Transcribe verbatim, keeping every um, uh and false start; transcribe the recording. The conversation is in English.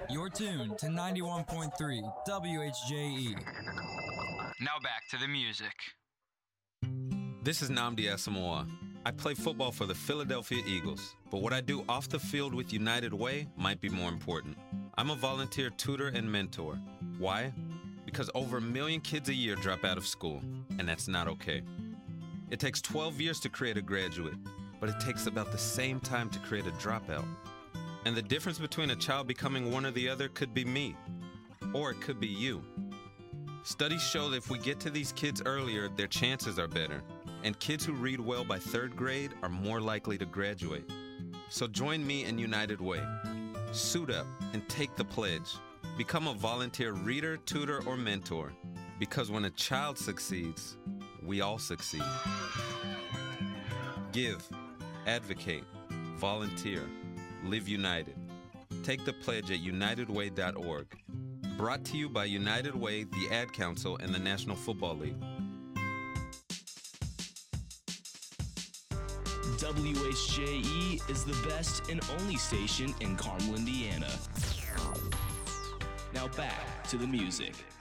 You're tuned to ninety-one point three W H J E. Now back to the music. This is Nnamdi Asomugha. I play football for the Philadelphia Eagles, but what I do off the field with United Way might be more important. I'm a volunteer tutor and mentor. Why? Because over a million kids a year drop out of school, and that's not okay. It takes twelve years to create a graduate, but it takes about the same time to create a dropout. And the difference between a child becoming one or the other could be me, or it could be you. Studies show that if we get to these kids earlier, their chances are better, and kids who read well by third grade are more likely to graduate. So join me in United Way. Suit up and take the pledge. Become a volunteer reader, tutor, or mentor, because when a child succeeds, we all succeed. Give, advocate, volunteer, live united. Take the pledge at united way dot org. Brought to you by United Way, the Ad Council, and the National Football League. W H J E is the best and only station in Carmel, Indiana. Now back to the music.